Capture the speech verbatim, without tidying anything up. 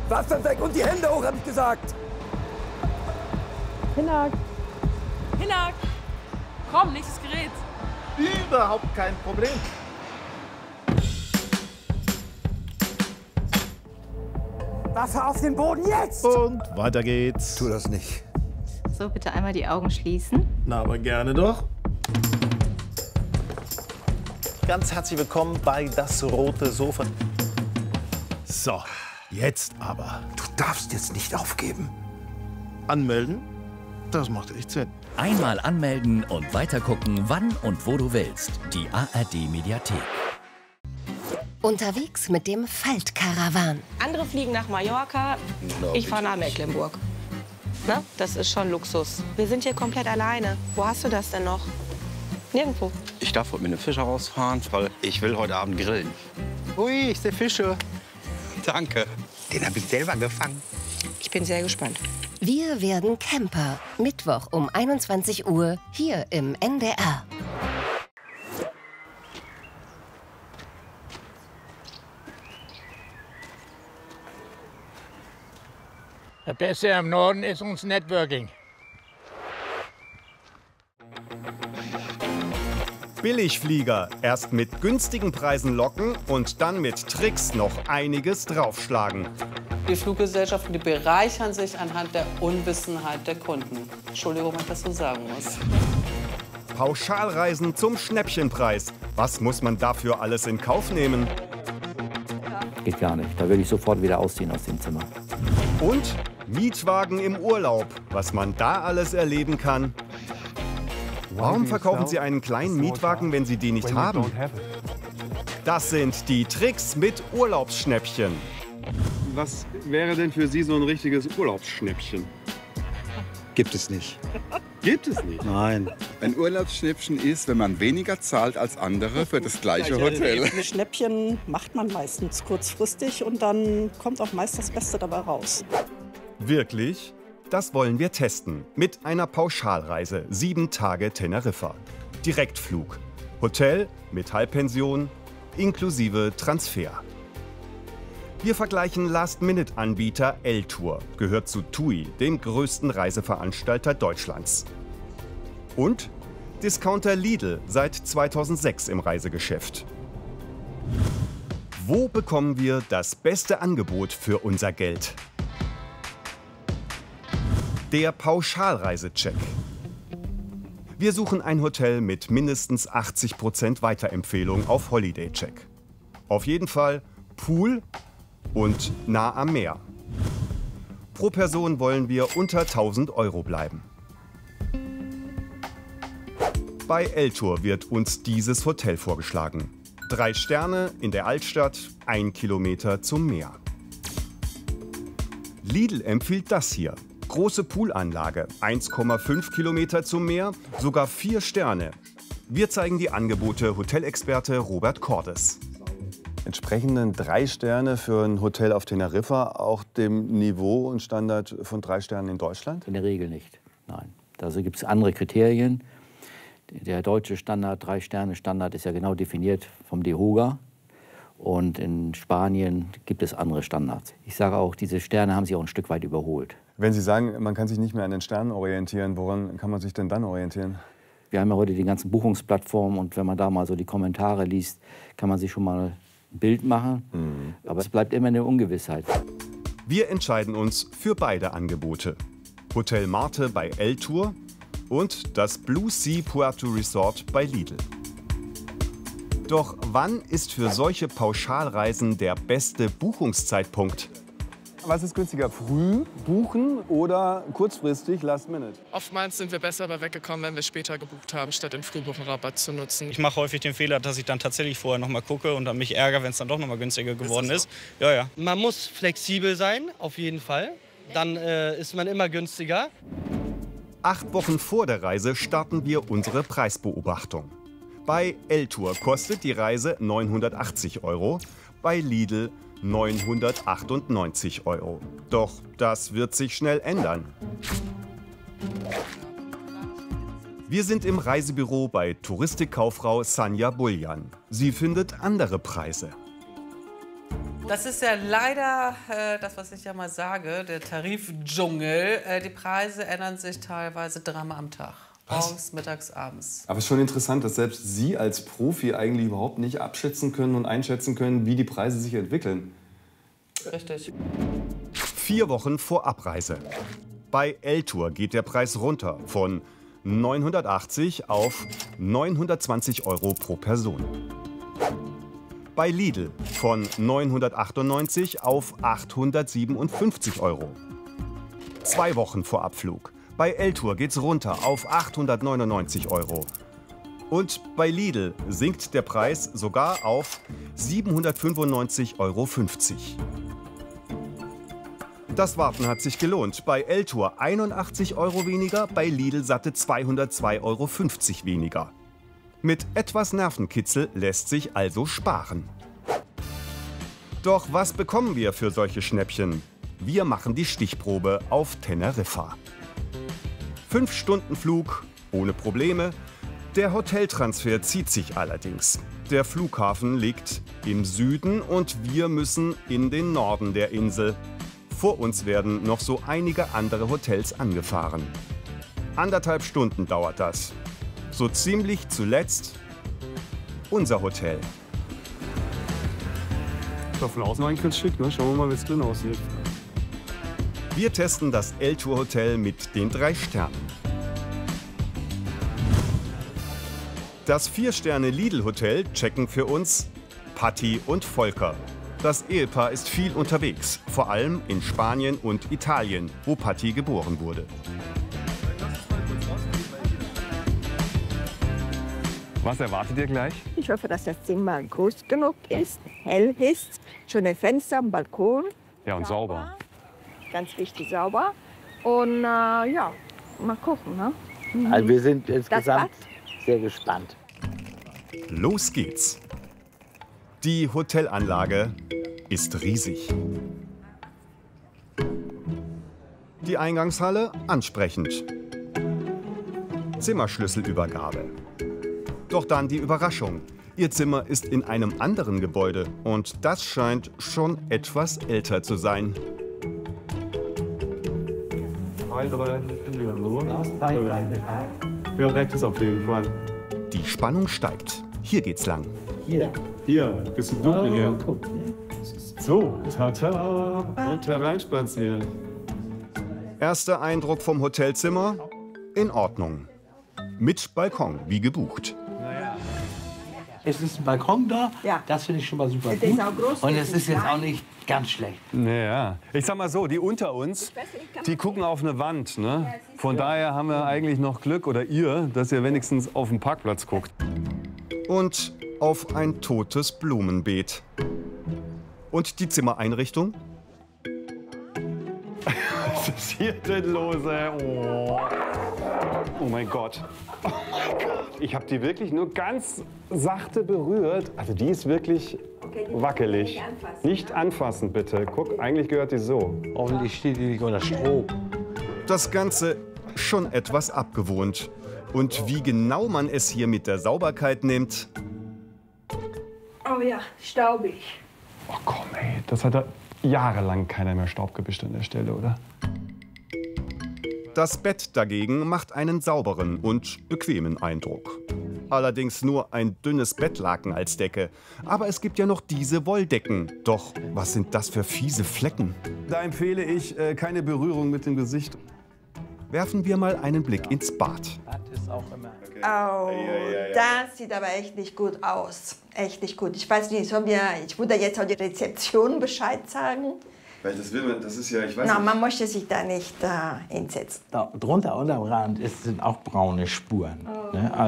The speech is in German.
Waffe weg und die Hände hoch, hab ich gesagt. Hinak. Hinak. Komm, nächstes Gerät. Überhaupt kein Problem. Waffe auf den Boden, jetzt! Und weiter geht's. Tu das nicht. So, bitte einmal die Augen schließen. Na, aber gerne doch. Ganz herzlich willkommen bei Das Rote Sofa. So, jetzt aber. Du darfst jetzt nicht aufgeben. Anmelden, das macht echt Sinn. Einmal anmelden und weitergucken, wann und wo du willst. Die A R D-Mediathek. Unterwegs mit dem Faltkarawan. Andere fliegen nach Mallorca, ich fahre nach Mecklenburg. Na, das ist schon Luxus. Wir sind hier komplett alleine. Wo hast du das denn noch? Nirgendwo. Ich darf heute mit einem Fischer rausfahren, weil ich will heute Abend grillen. Ui, ich sehe Fische. Danke. Den habe ich selber gefangen. Ich bin sehr gespannt. Wir werden Camper. Mittwoch um einundzwanzig Uhr hier im N D R. Das Beste im Norden ist uns Networking. Billigflieger. Erst mit günstigen Preisen locken und dann mit Tricks noch einiges draufschlagen. Die Fluggesellschaften, die bereichern sich anhand der Unwissenheit der Kunden. Entschuldigung, wenn ich das so sagen muss. Pauschalreisen zum Schnäppchenpreis. Was muss man dafür alles in Kauf nehmen? Geht gar nicht. Da will ich sofort wieder ausziehen aus dem Zimmer. Und Mietwagen im Urlaub. Was man da alles erleben kann. Warum verkaufen Sie einen kleinen Mietwagen, wenn Sie den nicht haben? Das sind die Tricks mit Urlaubsschnäppchen. Was wäre denn für Sie so ein richtiges Urlaubsschnäppchen? Gibt es nicht. Gibt es nicht? Nein. Ein Urlaubsschnäppchen ist, wenn man weniger zahlt als andere für das gleiche Hotel. Schnäppchen macht man meistens kurzfristig und dann kommt auch meist das Beste dabei raus. Wirklich? Das wollen wir testen. Mit einer Pauschalreise. Sieben Tage Teneriffa. Direktflug. Hotel mit Halbpension inklusive Transfer. Wir vergleichen Last-Minute-Anbieter L-Tour. Gehört zu TUI, dem größten Reiseveranstalter Deutschlands. Und Discounter Lidl, seit zweitausendsechs im Reisegeschäft. Wo bekommen wir das beste Angebot für unser Geld? Der Pauschalreisecheck. Wir suchen ein Hotel mit mindestens achtzig Prozent Weiterempfehlung auf Holidaycheck. Auf jeden Fall Pool und nah am Meer. Pro Person wollen wir unter tausend Euro bleiben. Bei L-Tour wird uns dieses Hotel vorgeschlagen. Drei Sterne in der Altstadt, ein Kilometer zum Meer. Lidl empfiehlt das hier. Große Poolanlage, eins Komma fünf Kilometer zum Meer, sogar vier Sterne. Wir zeigen die Angebote Hotelexperte Robert Cordes. Entsprechenden drei Sterne für ein Hotel auf Teneriffa auch dem Niveau und Standard von drei Sternen in Deutschland? In der Regel nicht, nein. Also gibt es andere Kriterien. Der deutsche Standard, Drei-Sterne-Standard, ist ja genau definiert vom DEHOGA. Und in Spanien gibt es andere Standards. Ich sage auch, diese Sterne haben sich auch ein Stück weit überholt. Wenn Sie sagen, man kann sich nicht mehr an den Sternen orientieren, woran kann man sich denn dann orientieren? Wir haben ja heute die ganzen Buchungsplattformen und wenn man da mal so die Kommentare liest, kann man sich schon mal ein Bild machen. Mhm. Aber es bleibt immer eine Ungewissheit. Wir entscheiden uns für beide Angebote. Hotel Marte bei L-Tour und das Blue Sea Puerto Resort bei Lidl. Doch wann ist für solche Pauschalreisen der beste Buchungszeitpunkt? Was ist günstiger, früh buchen oder kurzfristig, last minute? Oftmals sind wir besser aber weggekommen, wenn wir später gebucht haben, statt den Frühbuchenrabatt zu nutzen. Ich mache häufig den Fehler, dass ich dann tatsächlich vorher noch mal gucke und dann mich ärgere, wenn es dann doch noch mal günstiger geworden ist. ist. Ja, ja. Man muss flexibel sein, auf jeden Fall. Dann äh, ist man immer günstiger. Acht Wochen vor der Reise starten wir unsere Preisbeobachtung. Bei L-Tour kostet die Reise neunhundertachtzig Euro, bei Lidl neunhundertachtundneunzig Euro. Doch das wird sich schnell ändern. Wir sind im Reisebüro bei Touristikkauffrau Sanja Buljan. Sie findet andere Preise. Das ist ja leider äh, das, was ich ja mal sage, der Tarifdschungel. Äh, die Preise ändern sich teilweise dreimal am Tag. Was? Morgens, mittags, abends. Aber es ist schon interessant, dass selbst Sie als Profi eigentlich überhaupt nicht abschätzen können und einschätzen können, wie die Preise sich entwickeln. Richtig. Vier Wochen vor Abreise. Bei L-Tour geht der Preis runter von neunhundertachtzig auf neunhundertzwanzig Euro pro Person. Bei Lidl von neunhundertachtundneunzig auf achthundertsiebenundfünfzig Euro. Zwei Wochen vor Abflug. Bei L-Tour geht's runter auf achthundertneunundneunzig Euro. Und bei Lidl sinkt der Preis sogar auf siebenhundertfünfundneunzig Euro fünfzig. Das Warten hat sich gelohnt. Bei L-Tour einundachtzig Euro weniger, bei Lidl satte zweihundertzwei Euro fünfzig weniger. Mit etwas Nervenkitzel lässt sich also sparen. Doch was bekommen wir für solche Schnäppchen? Wir machen die Stichprobe auf Teneriffa. Fünf Stunden Flug, ohne Probleme. Der Hoteltransfer zieht sich allerdings. Der Flughafen liegt im Süden und wir müssen in den Norden der Insel. Vor uns werden noch so einige andere Hotels angefahren. Anderthalb Stunden dauert das. So ziemlich zuletzt unser Hotel. Das von außen eigentlich ganz schick, ne? Schauen wir mal, wie es drin aussieht. Wir testen das L-Tour-Hotel mit den drei Sternen. Das Vier-Sterne-Lidl-Hotel checken für uns Patti und Volker. Das Ehepaar ist viel unterwegs, vor allem in Spanien und Italien, wo Patti geboren wurde. Was erwartet ihr gleich? Ich hoffe, dass das Zimmer groß genug ist, hell ist, schöne Fenster am Balkon. Ja, und sauber. Ganz wichtig, sauber. Und äh, ja, mal gucken. Ne? Mhm. Also wir sind insgesamt passt. sehr gespannt. Los geht's. Die Hotelanlage ist riesig. Die Eingangshalle ansprechend. Zimmerschlüsselübergabe. Doch dann die Überraschung. Ihr Zimmer ist in einem anderen Gebäude und das scheint schon etwas älter zu sein. Ja, rechts ist auf jeden Fall. Die Spannung steigt. Hier geht's lang. Hier. Hier, bisschen dunkel hier. So, tata. Und hereinspazieren. Erster Eindruck vom Hotelzimmer? In Ordnung. Mit Balkon, wie gebucht. Es ist ein Balkon da, ja. Das finde ich schon mal super Es gut. ist auch groß, Und es es ist ist jetzt klein. auch nicht ganz schlecht. Naja, ich sag mal so, die unter uns, die gucken auf eine Wand. Ne? Von daher haben wir eigentlich noch Glück, oder ihr, dass ihr wenigstens auf den Parkplatz guckt. Und auf ein totes Blumenbeet. Und die Zimmereinrichtung? Was ist hier denn los, ey? Oh. Oh mein Gott. Oh mein Gott. Ich habe die wirklich nur ganz sachte berührt. Also die ist wirklich wackelig. Nicht anfassen, Nicht anfassen, bitte. Guck, eigentlich gehört die so. Hoffentlich steht die nicht unter Strom. Das Ganze schon etwas abgewohnt. Und wie genau man es hier mit der Sauberkeit nimmt? Oh ja, staubig. Oh komm, ey. Das hat da jahrelang keiner mehr Staub gewischt an der Stelle, oder? Das Bett dagegen macht einen sauberen und bequemen Eindruck. Allerdings nur ein dünnes Bettlaken als Decke. Aber es gibt ja noch diese Wolldecken. Doch was sind das für fiese Flecken? Da empfehle ich äh, keine Berührung mit dem Gesicht. Werfen wir mal einen Blick ins Bad. Oh, das sieht aber echt nicht gut aus. Echt nicht gut. Ich weiß nicht, sollen wir, ich würde jetzt auch die Rezeption Bescheid sagen. Weil das will man, das ist ja, ich weiß Na, nicht. man möchte sich da nicht äh, hinsetzen. Da, drunter unterm Rand ist, sind auch braune Spuren. Oh. Ne?